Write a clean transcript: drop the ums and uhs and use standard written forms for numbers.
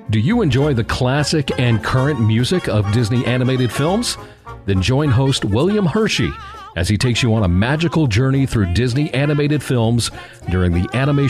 Do you enjoy the classic and current music of Disney animated films? Then join host William Hershey as he takes you on a magical journey through Disney animated films during the Animation